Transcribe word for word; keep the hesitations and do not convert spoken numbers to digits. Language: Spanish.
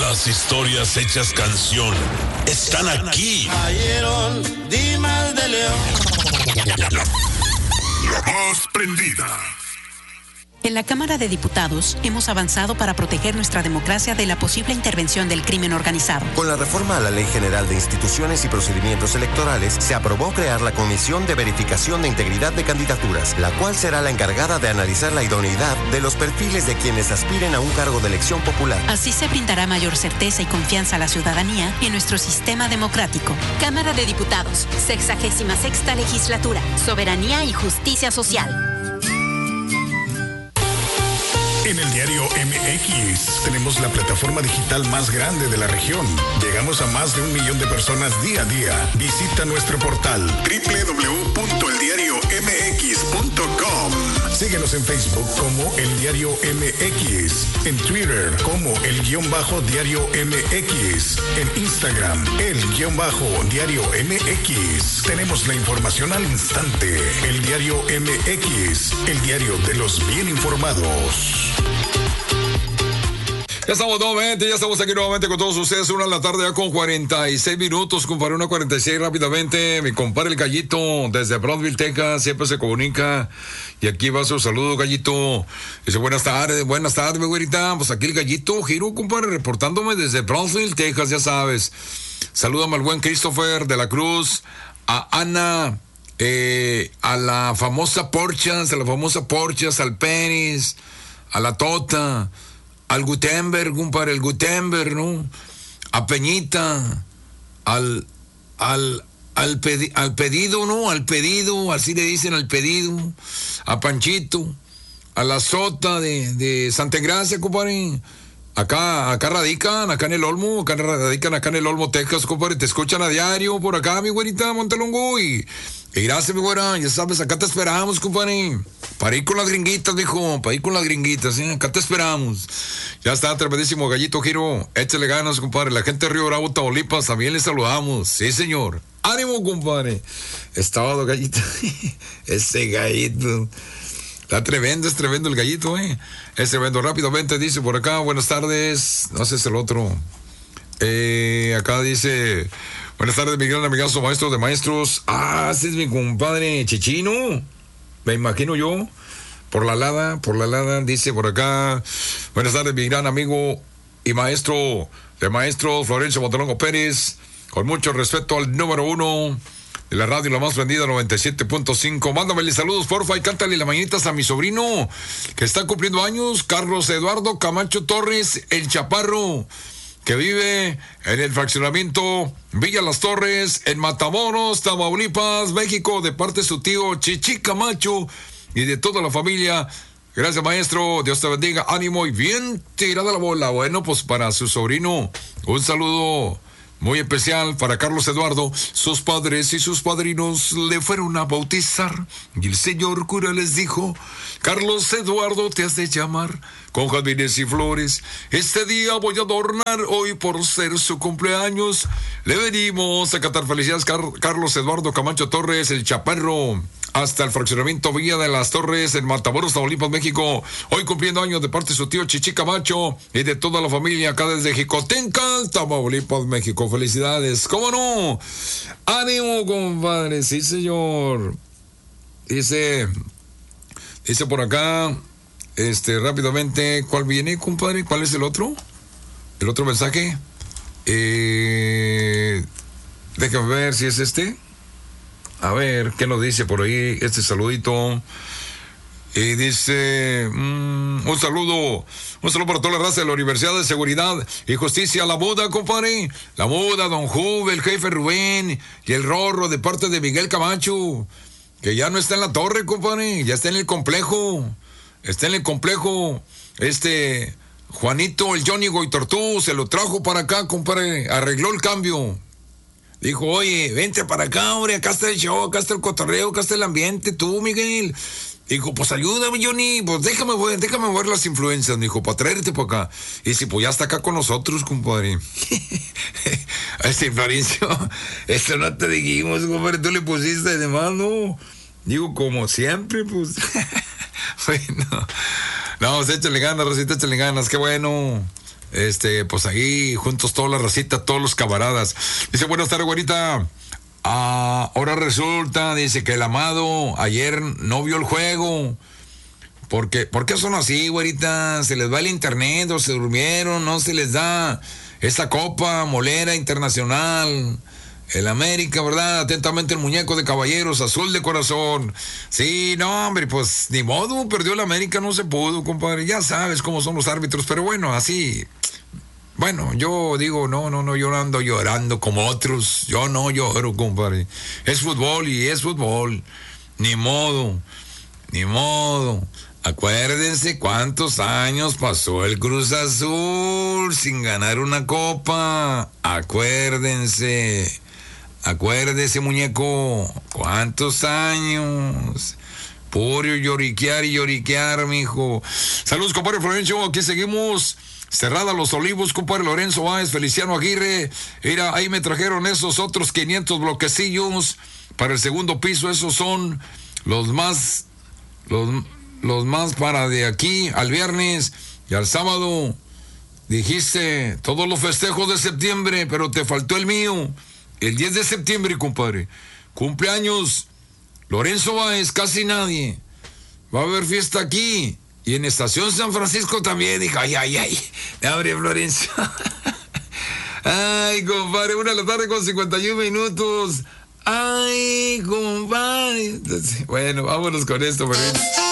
Las historias hechas canción están aquí. Cayeron Dimas de León. La más prendida. En la Cámara de Diputados hemos avanzado para proteger nuestra democracia de la posible intervención del crimen organizado. Con la reforma a la Ley General de Instituciones y Procedimientos Electorales, se aprobó crear la Comisión de Verificación de Integridad de Candidaturas, la cual será la encargada de analizar la idoneidad de los perfiles de quienes aspiren a un cargo de elección popular. Así se brindará mayor certeza y confianza a la ciudadanía en nuestro sistema democrático. Cámara de Diputados, sexagésima sexta legislatura, soberanía y justicia social. En el diario M X tenemos la plataforma digital más grande de la región. Llegamos a más de un millón de personas día a día. Visita nuestro portal doble u doble u doble u punto el diario m x punto com. Síguenos en Facebook como El Diario M X, en Twitter como El Guión Bajo Diario M X, en Instagram El Guión Bajo Diario M X. Tenemos la información al instante. El Diario M X, el diario de los bien informados. Ya estamos nuevamente, ya estamos aquí nuevamente con todos ustedes, una de la tarde ya con cuarenta y seis minutos, compadre, una cuarenta y seis rápidamente, mi compadre el Gallito desde Brownsville, Texas, siempre se comunica, y aquí va su saludo, Gallito, dice buenas tardes, buenas tardes, mi güerita, pues aquí el Gallito, Giro, compadre, reportándome desde Brownsville, Texas, ya sabes, salúdame al buen Christopher de la Cruz, a Ana, eh, a la famosa Porchas, a la famosa Porchas, al Penis, a la Tota, al Gutenberg, compadre, el Gutenberg, ¿no? A Peñita, al, al, al, pedi, al pedido, ¿no? Al pedido, así le dicen al pedido, a Panchito, a la Sota de, de Santa Gracia, compadre. Acá, acá radican, acá en el Olmo, acá radican acá en el Olmo, Texas, compadre, te escuchan a diario por acá, mi güerita, Montelongo, y, y gracias, mi güera, ya sabes, acá te esperamos, compadre, para ir con las gringuitas, dijo, para ir con las gringuitas, ¿eh? Acá te esperamos. Ya está, tremendísimo, Gallito Giro, échale ganas, compadre, la gente de Río Bravo, Tamaulipas, también les saludamos, sí, señor, ánimo, compadre, estaba Gallito, ese Gallito. Está tremendo, es tremendo el Gallito, ¿eh? Es tremendo. Rápidamente dice por acá, buenas tardes. No sé, es el otro. Eh, acá dice, buenas tardes, mi gran amigazo, maestro de maestros. Ah, ese es mi compadre Chichino. Me imagino yo. Por la lada, por la lada, dice por acá. Buenas tardes, mi gran amigo y maestro de maestros, Florencio Montelongo Pérez. Con mucho respeto al número uno de la radio, la más prendida, noventa y siete punto cinco. Mándamele saludos, porfa, y cántale las mañanitas a mi sobrino, que está cumpliendo años, Carlos Eduardo Camacho Torres, el Chaparro, que vive en el fraccionamiento Villa Las Torres, en Matamoros, Tamaulipas, México, de parte de su tío Chichi Camacho y de toda la familia. Gracias, maestro, Dios te bendiga, ánimo y bien tirada la bola. Bueno, pues para su sobrino, un saludo muy especial para Carlos Eduardo. Sus padres y sus padrinos le fueron a bautizar y el señor cura les dijo: Carlos Eduardo, te has de llamar con jardines y flores. Este día voy a adornar, hoy por ser su cumpleaños. Le venimos a cantar felicidades, Car- Carlos Eduardo Camacho Torres, el Chaparro, hasta el fraccionamiento Villa de las Torres en Matamoros, Tamaulipas, México. Hoy cumpliendo años de parte de su tío Chichi Camacho y de toda la familia acá desde Jicotenca, Tamaulipas, México. Felicidades, ¿cómo no? Ánimo, compadre, sí, señor. Dice, dice por acá, este, rápidamente, ¿cuál viene, compadre? ¿Cuál es el otro? ¿El otro mensaje? Eh, déjame ver si es este. A ver, ¿qué nos dice por ahí este saludito? Y dice, mmm, un saludo, un saludo para toda la raza de la Universidad de Seguridad y Justicia, la Muda, compadre, la Muda, don Juve, el jefe Rubén y el Rorro de parte de Miguel Camacho, que ya no está en la torre, compadre, ya está en el complejo, está en el complejo, este, Juanito, el Johnny Goitortú, se lo trajo para acá, compadre, arregló el cambio. Dijo, oye, vente para acá, hombre, acá está el show, acá está el cotorreo, acá está el ambiente, tú, Miguel. Dijo, pues ayúdame, Johnny, pues déjame ver, déjame ver las influencias, dijo, para traerte para acá. Y si pues ya está acá con nosotros, compadre. Este Florencio, esto no te dijimos, compadre, tú le pusiste de más, ¿no? Digo, como siempre, pues. Bueno, no, pues échale ganas, Rosita, échale ganas, qué bueno. Este, pues ahí, juntos toda la racita, todos los camaradas. Dice, buenas tardes, güerita. Ah, ahora resulta, dice que el Amado ayer no vio el juego. Porque, ¿por qué son así, güerita? ¿Se les va el internet o se durmieron? ¿No se les da esa copa molera internacional? El América, ¿verdad? Atentamente el muñeco de Caballeros, azul de corazón. Sí, no, hombre, pues ni modo, perdió el América, no se pudo, compadre. Ya sabes cómo son los árbitros, pero bueno, así... Bueno, yo digo, no, no, no, yo no ando llorando como otros. Yo no lloro, compadre. Es fútbol y es fútbol. Ni modo, ni modo. Acuérdense cuántos años pasó el Cruz Azul sin ganar una copa. Acuérdense. Acuérdese, muñeco, ¿cuántos años? Puro lloriquear y lloriquear, mijo. Saludos, compadre Florencio, aquí seguimos. Cerrada Los Olivos, compadre Lorenzo Báez, Feliciano Aguirre. Mira, ahí me trajeron esos otros quinientos bloquecillos para el segundo piso. Esos son los más, los, los más para de aquí al viernes y al sábado. Dijiste todos los festejos de septiembre, pero te faltó el mío. El diez de septiembre, compadre. Cumpleaños Lorenzo Báez, casi nadie. Va a haber fiesta aquí. Y en Estación San Francisco también. Dije, ay, ay, ay. Me abre Florencio. Ay, compadre, una de la tarde con cincuenta y un minutos. Ay, compadre. Bueno, vámonos con esto, Florencio.